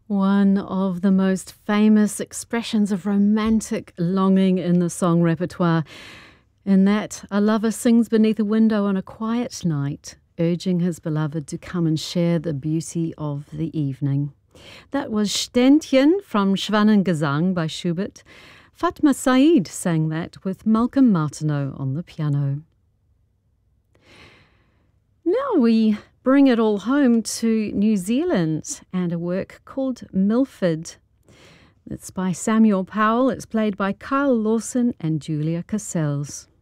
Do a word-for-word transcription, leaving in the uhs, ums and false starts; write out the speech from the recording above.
One of the most famous expressions of romantic longing in the song repertoire. In that, a lover sings beneath a window on a quiet night, urging his beloved to come and share the beauty of the evening. That was Ständchen from Schwanengesang by Schubert. Fatma Said sang that with Malcolm Martineau on the piano. Now we bring it all home to New Zealand and a work called Milford. It's by Samuel Powell. It's played by Kyle Lawson and Julia Cassells.